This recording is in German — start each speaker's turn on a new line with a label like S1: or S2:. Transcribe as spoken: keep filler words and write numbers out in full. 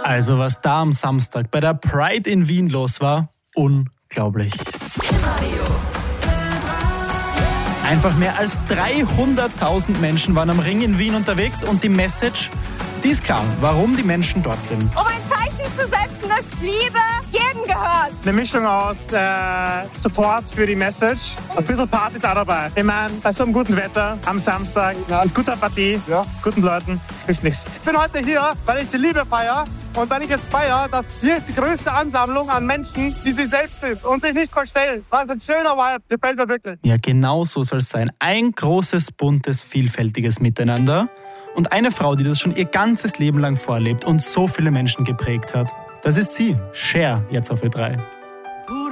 S1: Also was da am Samstag bei der Pride in Wien los war, unglaublich. Einfach mehr als dreihunderttausend Menschen waren am Ring in Wien unterwegs und die Message, die ist klar, warum die Menschen dort sind.
S2: Um ein Zeichen zu setzen, dass Liebe jedem gehört.
S3: Eine Mischung aus äh, Support für die Message, ein bisschen Party ist auch dabei. Ich meine, bei so einem guten Wetter am Samstag, ja, guter Partie, ja, guten Leuten, hilft nichts.
S4: Ich bin heute hier, weil ich die Liebe feiere und weil ich jetzt feiere, dass hier ist die größte Ansammlung an Menschen, die sie selbst sind und sich nicht verstellen. Das ist ein schöner Vibe, gefällt mir wirklich.
S1: Ja, genau so soll es sein. Ein großes, buntes, vielfältiges Miteinander. Und eine Frau, die das schon ihr ganzes Leben lang vorlebt und so viele Menschen geprägt hat. Das ist sie, Cher, jetzt auf Ö drei.